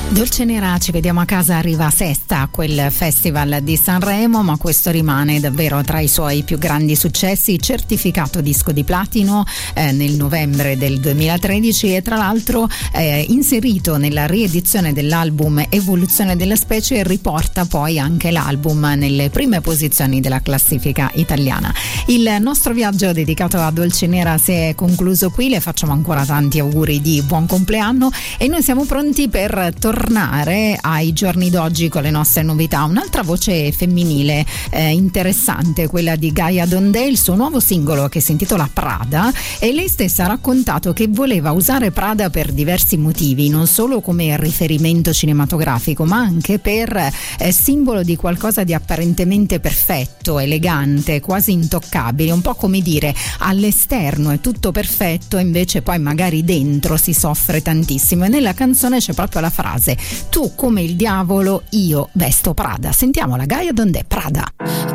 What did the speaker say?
Dolce Nera, ci vediamo a casa, arriva sesta a quel festival di Sanremo, ma questo rimane davvero tra i suoi più grandi successi, certificato disco di platino nel novembre del 2013 e tra l'altro inserito nella riedizione dell'album Evoluzione della specie, riporta poi anche l'album nelle prime posizioni della classifica italiana. Il nostro viaggio dedicato a Dolce Nera si è concluso qui, le facciamo ancora tanti auguri di buon compleanno e noi siamo pronti per tornare ai giorni d'oggi con le nostre novità. Un'altra voce femminile interessante, quella di Gaia Dondé, il suo nuovo singolo che si intitola Prada, e lei stessa ha raccontato che voleva usare Prada per diversi motivi, non solo come riferimento cinematografico ma anche per simbolo di qualcosa di apparentemente perfetto, elegante, quasi intoccabile, un po' come dire all'esterno è tutto perfetto invece poi magari dentro si soffre tantissimo, e nella canzone c'è proprio la frase: tu come il diavolo, io vesto Prada. Sentiamo la Gaia Dondé, Prada.